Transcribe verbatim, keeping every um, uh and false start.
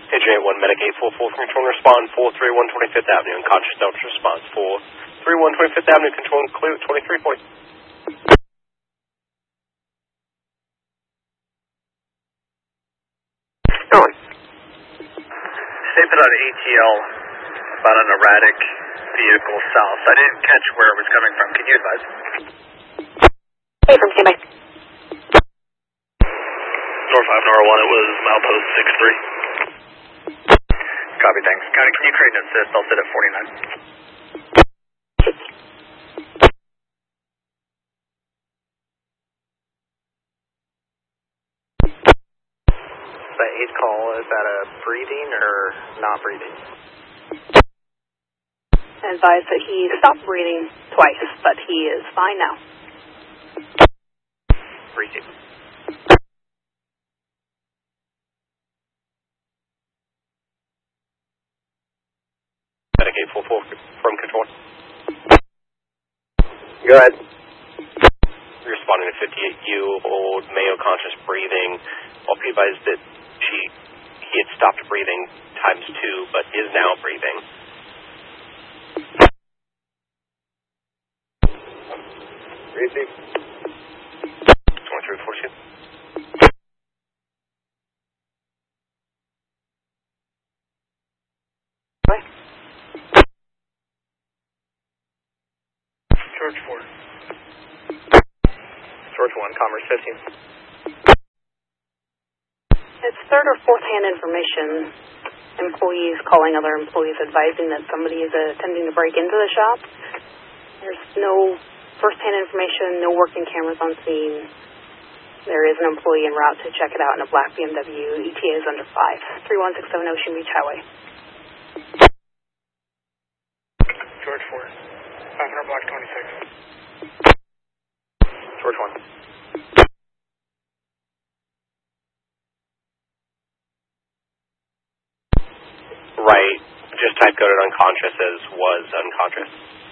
Pigeon eight one, Medic eight four four from Control and Respond, four three one twenty-fifth Avenue, unconscious Delta response, four three one twenty-fifth Avenue, Control and Clear, twenty-three point. Sterling. Statement on A T L about an erratic vehicle south. I didn't catch where it was coming from. Can you advise? Hey, from C M A. North five Nora one, it was milepost six three. Copy, thanks. County, can you create an assist? I'll sit at forty-nine. That eight call, is that a breathing or not breathing? Advise that he stopped breathing twice, but he is fine now. Breathing. Medic eight four four from Control. Go ahead. Responding to fifty-eight U, old Mayo conscious breathing. I'll be advised that she, he had stopped breathing times two, but is now breathing. Breathing. twenty-three forty-two. George four. George one, Commerce fifteen. It's third or fourth hand information. Employees calling other employees advising that somebody is attempting to break into the shop. There's no first hand information, no working cameras on scene. There is an employee en route to check it out in a black B M W. E T A is under five. three one six seven Ocean Beach Highway. George four. five hundred block twenty-six. George one. Right. Just type coded unconscious as was unconscious.